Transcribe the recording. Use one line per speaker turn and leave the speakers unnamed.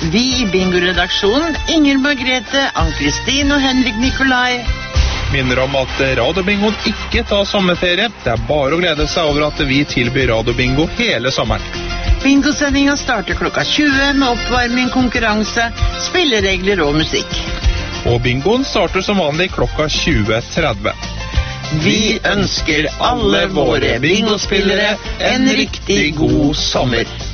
Vi i Bingo-redaksjonen, Inger Margrethe, Ann-Kristin og Henrik Nikolai,
minner om at Radiobingoen ikke tar sommerferie. Det er bare å glede seg over at vi tilbyr Radiobingo hele sommeren.
Bingosendingen starter klokka 20 med oppvarming, konkurranse, spilleregler og musikk.
Og bingoen starter som vanlig klokka 20:30.
Vi ønsker alle våre bingospillere en riktig god sommer.